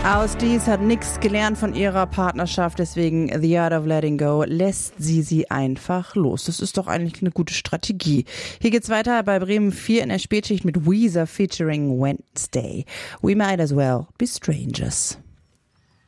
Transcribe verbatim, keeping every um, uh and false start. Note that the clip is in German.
Aus Dies hat nichts gelernt von ihrer Partnerschaft, deswegen The Art of Letting Go lässt sie sie einfach los. Das ist doch eigentlich eine gute Strategie. Hier geht's weiter bei Bremen vier in der Spätschicht mit Weezer featuring Wednesday. We might as well be strangers.